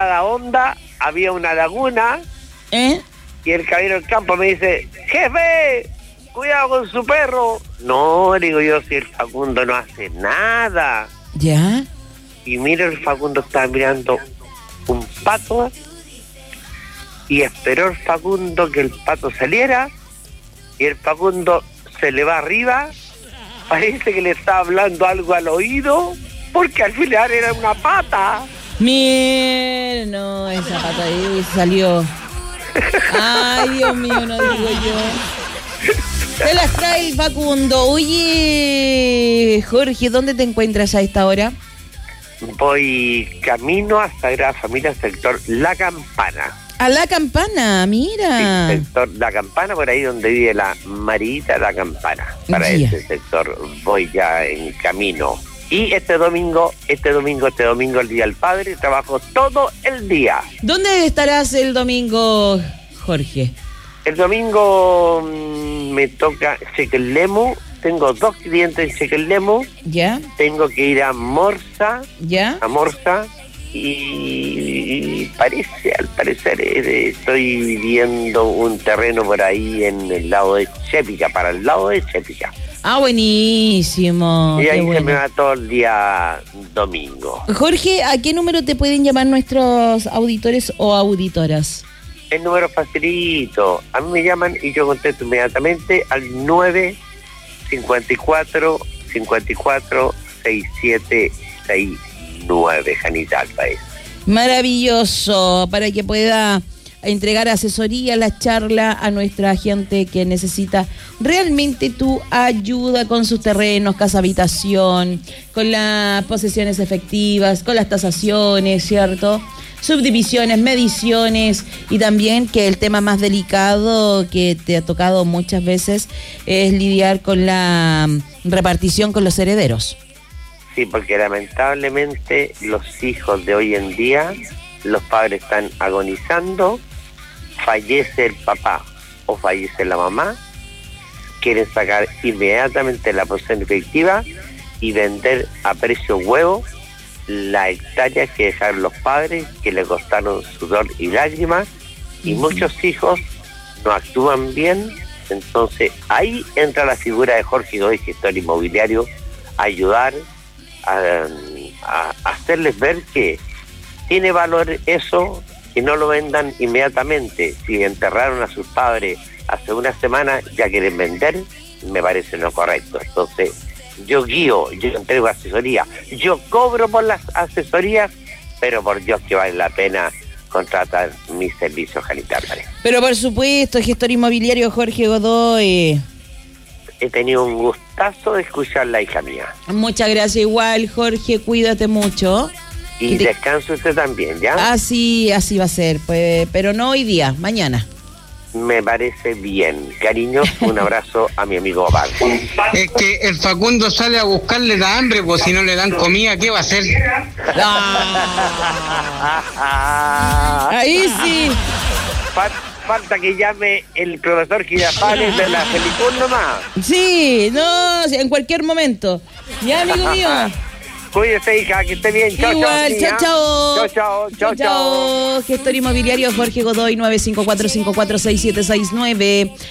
cada onda había una laguna. Y el caballero del campo me dice: jefe, cuidado con su perro. No, digo yo, si el Facundo no hace nada. ¿Ya? Y mira, el Facundo estaba mirando un pato y esperó el Facundo que el pato saliera y el Facundo se le va arriba, parece que le está hablando algo al oído porque al final era una pata. Mira, no, esa pata ahí salió. Ay, Dios mío, no digo yo. Te las trae el Facundo. Oye, Jorge, ¿dónde te encuentras a esta hora? Voy camino a Sagrada Familia, sector La Campana. A La Campana, mira. Sí, sector La Campana, por ahí donde vive la Marita La Campana. Para ese sector voy ya en camino. Y este domingo, el Día del Padre, trabajo todo el día. ¿Dónde estarás el domingo, Jorge? El domingo me toca Chequelemu. Tengo 2 clientes en Chequelemu. ¿Ya? Tengo que ir a Morsa. ¿Ya? A Morsa. Y al parecer estoy viendo un terreno por ahí en el lado de Chépica, para el lado de Chépica. Ah, buenísimo. Y ahí bueno. se me va todo el día domingo. Jorge, ¿a qué número te pueden llamar nuestros auditores o auditoras? El número facilito. A mí me llaman y yo contesto inmediatamente al 954 54 6769, Janita Alpaez. Maravilloso, para que pueda entregar asesoría, la charla a nuestra gente que necesita realmente tu ayuda con sus terrenos, casa habitación, con las posesiones efectivas, con las tasaciones, ¿cierto? Subdivisiones, mediciones y también que el tema más delicado que te ha tocado muchas veces es lidiar con la repartición con los herederos. Sí, porque lamentablemente los hijos de hoy en día, los padres están agonizando, fallece el papá o fallece la mamá, quieren sacar inmediatamente la posesión efectiva y vender a precio huevo la hectárea que dejaron los padres, que le costaron sudor y lágrimas, y muchos hijos no actúan bien. Entonces ahí entra la figura de Jorge Godoy, gestor inmobiliario, a ayudar a hacerles ver que tiene valor eso, que no lo vendan inmediatamente. Si enterraron a sus padres hace una semana, ya quieren vender, me parece no correcto. Entonces yo guío, yo entrego asesoría, yo cobro por las asesorías, pero por Dios que vale la pena contratar mis servicios, Janita Álvarez. Pero por supuesto, gestor inmobiliario Jorge Godoy. He tenido un gustazo de escucharla, hija mía. Muchas gracias igual, Jorge, cuídate mucho. Y descanse usted también, ¿ya? Así va a ser, pues, pero no hoy día, mañana. Me parece bien. Cariños, un abrazo a mi amigo Pablo. Es que el Facundo sale a buscarle la hambre, pues si no le dan comida, ¿qué va a hacer? Ahí sí. Falta que llame el profesor Girafales de la Felicún nomás. Sí, no, en cualquier momento. Ya, amigo mío. Cuídese, hija, que esté bien. Chao, igual, chao. Gestor inmobiliario Jorge Godoy, 954-546769.